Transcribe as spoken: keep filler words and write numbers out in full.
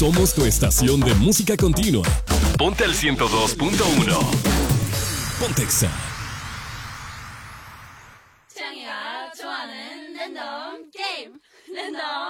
Somos tu estación de música continua. Ponte al ciento dos punto uno. Pontexa. 취향이가 좋아하는 랜덤 게임 랜덤